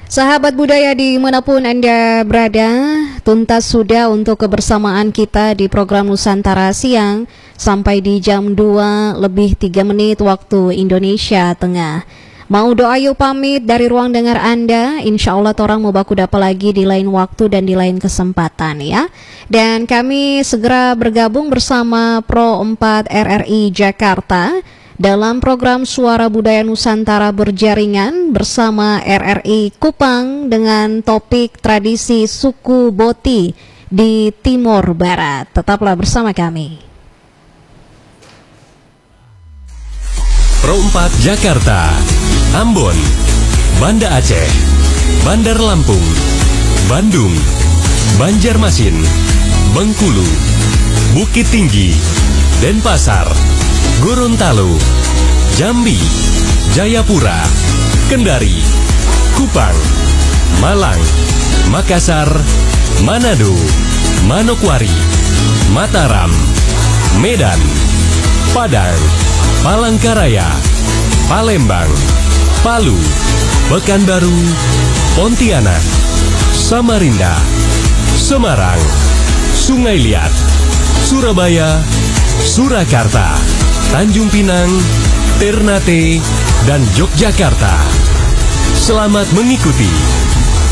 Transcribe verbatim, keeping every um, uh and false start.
Sahabat budaya dimanapun Anda berada, tuntas sudah untuk kebersamaan kita di program Nusantara Siang sampai di jam dua lebih tiga menit waktu Indonesia Tengah. Mau doa yuk pamit dari ruang dengar Anda, insya Allah torang mau baku dapat lagi di lain waktu dan di lain kesempatan ya. Dan kami segera bergabung bersama Pro empat R R I Jakarta dalam program Suara Budaya Nusantara berjaringan bersama R R I Kupang dengan topik tradisi suku Boti di Timur Barat. Tetaplah bersama kami. Pro empat Jakarta, Ambon, Banda Aceh, Bandar Lampung, Bandung, Banjarmasin, Bengkulu, Bukit Tinggi, Denpasar, Gorontalo, Jambi, Jayapura, Kendari, Kupang, Malang, Makassar, Manado, Manokwari, Mataram, Medan, Padang, Palangkaraya, Palembang, Palu, Pekanbaru, Pontianak, Samarinda, Semarang, Sungai Liat, Surabaya, Surakarta, Tanjung Pinang, Ternate, dan Yogyakarta. Selamat mengikuti